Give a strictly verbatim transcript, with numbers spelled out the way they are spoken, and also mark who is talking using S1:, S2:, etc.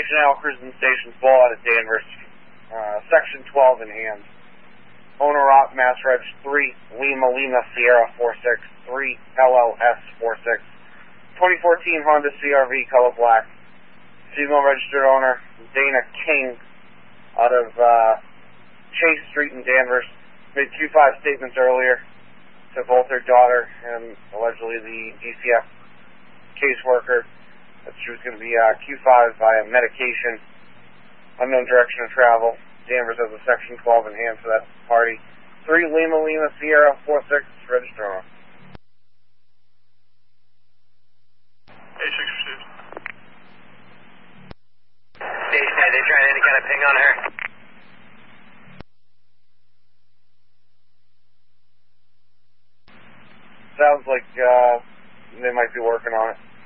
S1: Chanel cruising stations ball out of Danvers. Uh, section twelve in hand. Owner op, Mass Reg three, Lima Lima Sierra four six three L L S four six. twenty fourteen Honda C R V, color black. Female registered owner, Dana King, out of uh, Chase Street in Danvers. Made Q five statements earlier to both her daughter and allegedly the D C F caseworker that she was going to be uh, Q five via medication, unknown direction of travel. Danvers has a section twelve in hand for that party. three Lima Lima Sierra four six, registered owner.
S2: eight six received.
S3: Station, are they trying any kind of ping on her?
S1: Sounds like uh, they might be working on it.